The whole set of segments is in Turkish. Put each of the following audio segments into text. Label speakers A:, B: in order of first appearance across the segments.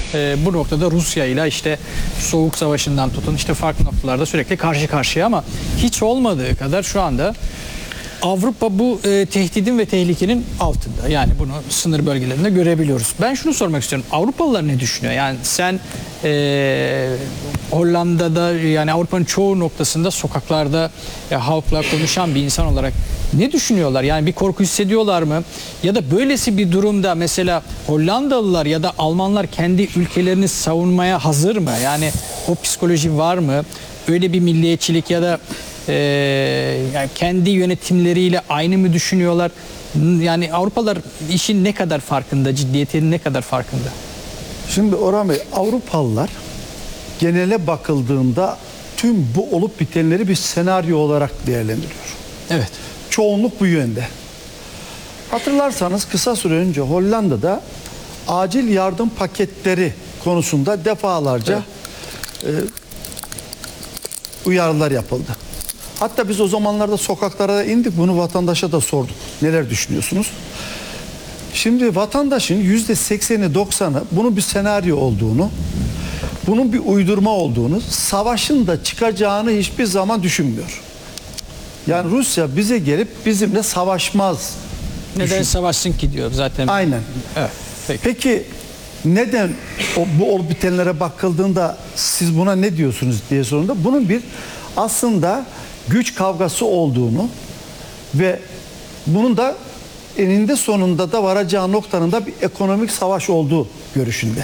A: bu noktada Rusya ile işte Soğuk Savaşı'ndan tutun işte farklı noktalarda sürekli karşı karşıya, ama hiç olmadığı kadar şu anda Avrupa bu tehdidin ve tehlikenin altında. Yani bunu sınır bölgelerinde görebiliyoruz. Ben şunu sormak istiyorum. Avrupalılar ne düşünüyor? Yani sen Hollanda'da, yani Avrupa'nın çoğu noktasında sokaklarda halkla konuşan bir insan olarak ne düşünüyorlar? Yani bir korku hissediyorlar mı? Ya da böylesi bir durumda mesela Hollandalılar ya da Almanlar kendi ülkelerini savunmaya hazır mı? Yani o psikoloji var mı? Öyle bir milliyetçilik ya da yani kendi yönetimleriyle aynı mı düşünüyorlar? Yani Avrupalılar işin ne kadar farkında, ciddiyetinin ne kadar farkında?
B: Şimdi Orhan Bey, Avrupalılar genele bakıldığında tüm bu olup bitenleri bir senaryo olarak değerlendiriyor.
A: Evet.
B: Çoğunluk bu yönde. Hatırlarsanız kısa süre önce Hollanda'da acil yardım paketleri konusunda defalarca uyarılar yapıldı. Hatta biz o zamanlarda sokaklara indik, bunu vatandaşa da sorduk. Neler düşünüyorsunuz? Şimdi vatandaşın %80'i 90'ı bunun bir senaryo olduğunu, bunun bir uydurma olduğunu, savaşın da çıkacağını hiçbir zaman düşünmüyor. Yani Rusya bize gelip bizimle savaşmaz.
A: Neden savaşsın ki diyor zaten.
B: Aynen.
A: Evet.
B: Peki neden bu olup bitenlere bakıldığında siz buna ne diyorsunuz diye sorduğunda, bunun bir aslında güç kavgası olduğunu ve bunun da eninde sonunda da varacağı noktanın da bir ekonomik savaş olduğu görüşünde.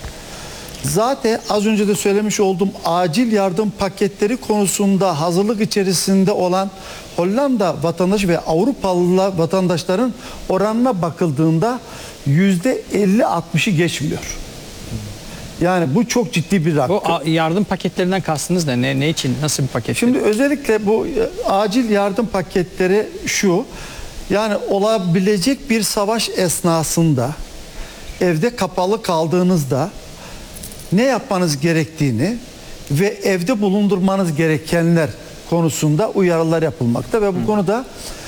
B: Zaten az önce de söylemiş olduğum acil yardım paketleri konusunda hazırlık içerisinde olan Hollanda vatandaşı ve Avrupalı vatandaşların oranına bakıldığında %50-60'ı geçmiyor. Yani bu çok ciddi bir rakam.
A: Bu yardım paketlerinden kastınız da ne için, nasıl bir paket?
B: Şimdi özellikle bu acil yardım paketleri şu, yani olabilecek bir savaş esnasında evde kapalı kaldığınızda ne yapmanız gerektiğini ve evde bulundurmanız gerekenler konusunda uyarılar yapılmakta ve bu konuda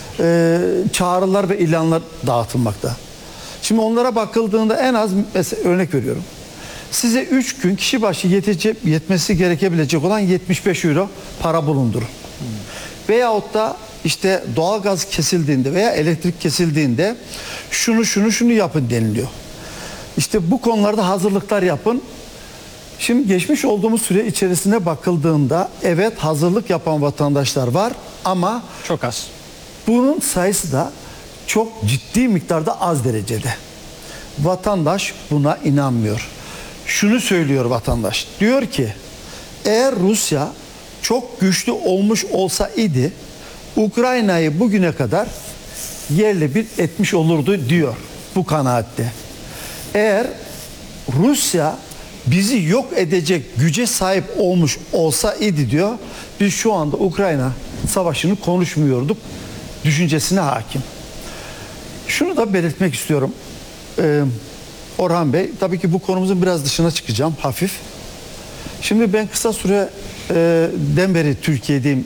B: çağrılar ve ilanlar dağıtılmakta. Şimdi onlara bakıldığında en az, mesela örnek veriyorum, size 3 gün kişi başı yetmesi gerekebilecek olan 75 euro para bulundurun. Veyahut da işte doğalgaz kesildiğinde veya elektrik kesildiğinde şunu yapın deniliyor. İşte bu konularda hazırlıklar yapın. Şimdi geçmiş olduğumuz süre içerisine bakıldığında evet, hazırlık yapan vatandaşlar var ama
A: çok az.
B: Bunun sayısı da çok ciddi miktarda az derecede. Vatandaş buna inanmıyor. Şunu söylüyor vatandaş. Diyor ki eğer Rusya çok güçlü olmuş olsa idi Ukrayna'yı bugüne kadar yerle bir etmiş olurdu diyor bu kanaatte. Eğer Rusya bizi yok edecek güce sahip olmuş olsa idi diyor, biz şu anda Ukrayna savaşını konuşmuyorduk düşüncesine hakim. Şunu da belirtmek istiyorum Orhan Bey, tabii ki bu konumuzun biraz dışına çıkacağım hafif. Şimdi ben kısa süreden beri Türkiye'deyim.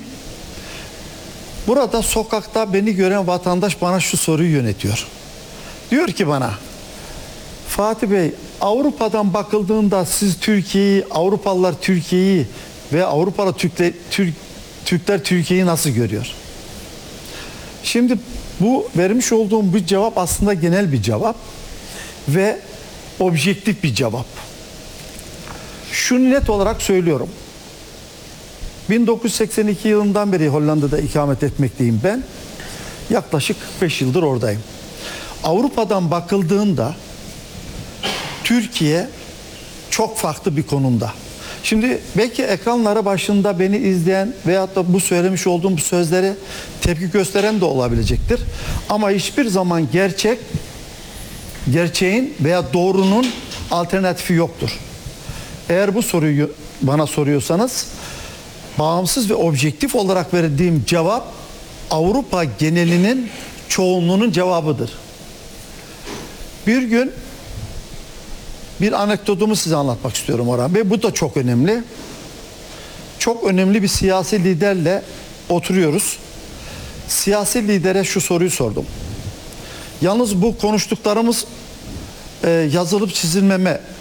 B: Burada sokakta beni gören vatandaş bana şu soruyu yönetiyor. Diyor ki bana, Fatih Bey, Avrupa'dan bakıldığında siz Türkiye'yi, Avrupalılar Türkiye'yi ve Avrupalı Türkler Türkiye'yi nasıl görüyor? Şimdi bu vermiş olduğum bir cevap aslında genel bir cevap ve objektif bir cevap. Şunu net olarak söylüyorum. 1982 yılından beri Hollanda'da ikamet etmekteyim ben. Yaklaşık 45 yıldır oradayım. Avrupa'dan bakıldığında Türkiye çok farklı bir konumda. Şimdi belki ekranlara başında beni izleyen veyahut da bu söylemiş olduğum sözlere tepki gösteren de olabilecektir. Ama hiçbir zaman gerçeğin veya doğrunun alternatifi yoktur. Eğer bu soruyu bana soruyorsanız, bağımsız ve objektif olarak verdiğim cevap Avrupa genelinin çoğunluğunun cevabıdır. Bir gün bir anekdotumu size anlatmak istiyorum Orhan Bey. Bu da çok önemli. Çok önemli bir siyasi liderle oturuyoruz. Siyasi lidere şu soruyu sordum. Yalnız bu konuştuklarımız yazılıp çizilmeme